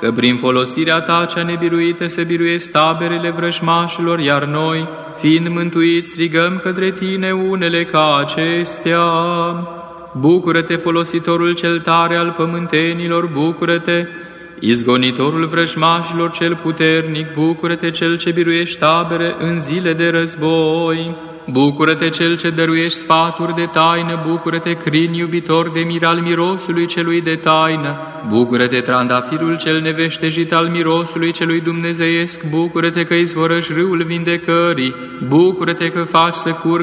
că prin folosirea ta cea nebiruită se biruiesc taberele vrăjmașilor, iar noi, fiind mântuiți, strigăm către tine unele ca acestea. Bucură-te, folositorul cel tare al pământenilor, bucură-te, izgonitorul vrăjmașilor cel puternic, bucură-te, cel ce biruiești tabere în zile de război. Bucură-te, cel ce dăruiești sfaturi de taină, bucură-te, crin iubitor de mir al mirosului celui de taină, bucură-te, trandafirul cel neveștejit al mirosului celui dumnezeiesc, bucură-te că izvorăși râul vindecării, bucură-te că faci să curgă